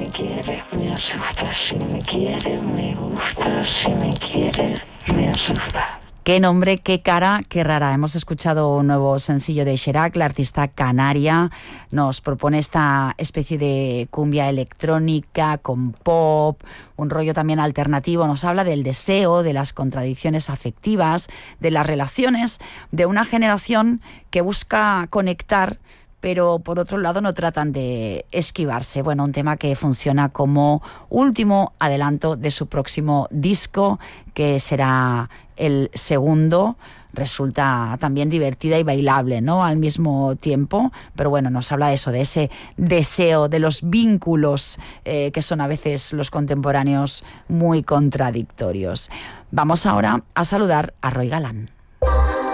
me quiere, me asusta. Si me quiere, me gusta. Si me quiere, me asusta. Qué nombre, qué cara, qué rara. Hemos escuchado un nuevo sencillo de Sherak, la artista canaria. Nos propone esta especie de cumbia electrónica con pop, un rollo también alternativo. Nos habla del deseo, de las contradicciones afectivas, de las relaciones de una generación que busca conectar, pero por otro lado no tratan de esquivarse. Bueno, un tema que funciona como último adelanto de su próximo disco, que será el segundo. Resulta también divertida y bailable, ¿no?, al mismo tiempo, pero bueno, nos habla de eso, de ese deseo, de los vínculos que son a veces los contemporáneos muy contradictorios. Vamos ahora a saludar a Roy Galán.